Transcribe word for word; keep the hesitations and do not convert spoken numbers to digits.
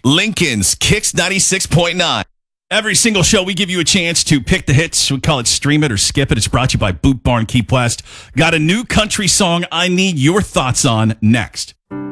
Lincoln's Kicks ninety-six point nine. Every single show, we give you a chance to pick the hits. We call it Stream It or Skip It. It's brought to you by Boot Barn Key West. Got a new country song I need your thoughts on next.